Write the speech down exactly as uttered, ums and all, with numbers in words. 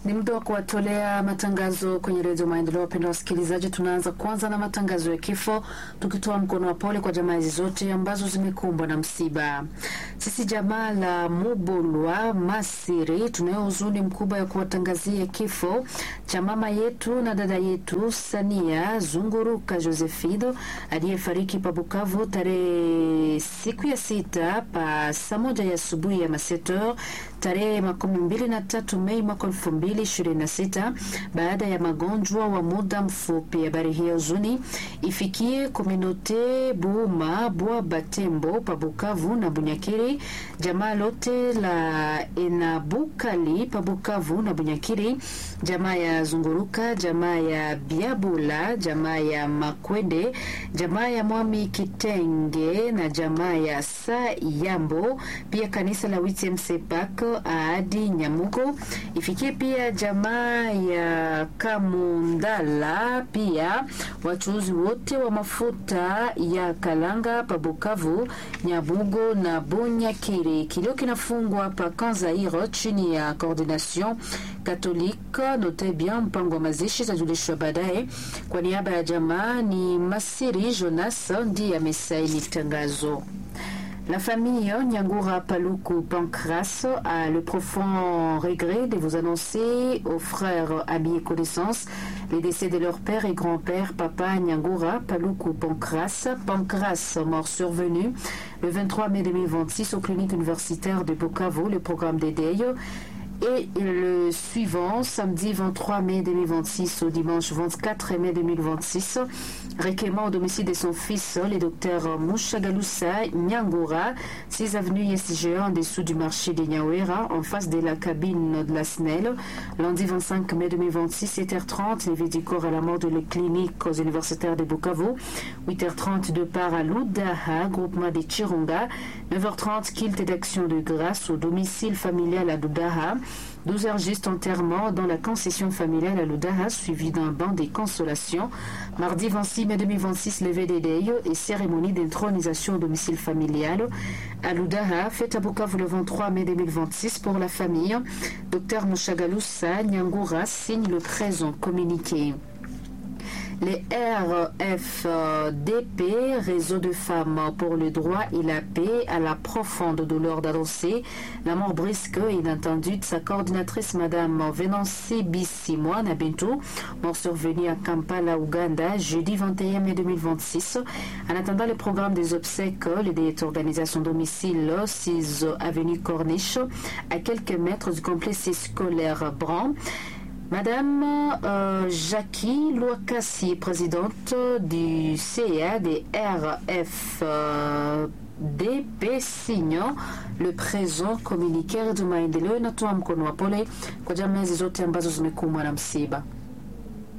Ni muda wa kuwatolea matangazo kwenye redio Maendeleo. Wapenda wasikilizaji, tunaanza kwanza na matangazo ya kifo, tukitoa mkono wa pole kwa jamaa hizi zote ambazo zimekumbwa na msiba. Sisi jamaa la Mubolwa Masiri tunayo huzuni mkubwa ya kuwatangazia kifo cha mama yetu na dada yetu Sania Zunguruka Josefido aliyefariki pa Bukavu tarehe siku ya sita pa saa moja ya asubuhi ya masetor tarehe makumi mbili na tatu Mei mwaka elfu mbili ishirini na sita baada ya magonjwa wa muda mfupi. Habari hiyo huzuni ifikie kominote Buuma Bwa Batembo pa Bukavu na Bunyakiri, jamaa lote la Enabukali pa Bukavu na Bunyakiri, jamaa ya Zunguruka, jamaa ya Biabula, jamaa ya Makwende, jamaa ya Mwami Kitenge na jamaa ya Sayambo, pia kanisa la W T M C Pak Aadi Nyamugo. Ifikie pia jamaa ya Kamundala, pia wachuuzi wote wa mafuta ya Kalanga pa Bukavu, Nyabugo na Bunyakiri. Kilio kinafungwa pa Kanzairo chini ya coordination catholique. Note bien mpango wa mazishi tajulishwa baadaye. Kwa niaba ya jamaa ni Masiri Jonas ndiye amesaini tangazo. La famille Nyangura Paluku Pancras a le profond regret de vous annoncer aux frères, amis et connaissances les décès de leur père et grand-père, papa Nyangura Paluku Pancras. Pancras, mort survenu le vingt-trois mai deux mille vingt-six aux cliniques universitaires de Bukavu. Le programme des deuils et le suivant, samedi vingt-trois mai deux mille vingt-six au dimanche vingt-quatre mai deux mille vingt-six, requérement au domicile de son fils, le docteur Mushagalusa Nyangura, six avenue Yessigéa, en dessous du marché de Nyawera, en face de la cabine de la S N E L. Lundi vingt-cinq mai deux mille vingt-six, sept heures trente, levé du corps à la mort de la clinique aux universitaires de Bukavu. huit heures trente, départ à Ludaha, groupement de Chirunga. neuf heures trente, kilt d'action de grâce au domicile familial à Ludaha. douze heures juste, enterrement dans la concession familiale à Ludaha, suivi d'un banc des consolations. Mardi vingt-six mai deux mille vingt-six, levé des deuils et cérémonie d'intronisation au domicile familial à Ludaha. Fête à Bukavu le vingt-trois mai deux mille vingt-six pour la famille. Docteur Mushagalusa Nyangura signe le présent communiqué. Les R F D P, Réseau de femmes pour le droit et la paix, à la profonde douleur d'annoncer la mort brusque et inattendue de sa coordinatrice, Madame Venancy Bissimwa Nabintou, mort survenue à Kampala, Ouganda, jeudi vingt et un mai deux mille vingt-six. En attendant le programme des obsèques, l'idée est organisation domicile six avenue Corniche, à quelques mètres du complexe scolaire Bran. Madame euh, Jackie Louakassi, présidente du C A des R F D P, signant le présent communiqué. Redio Maendeleo inatoa mkono wa pole kwa jamii zote ambazo zimekumbwa na msiba.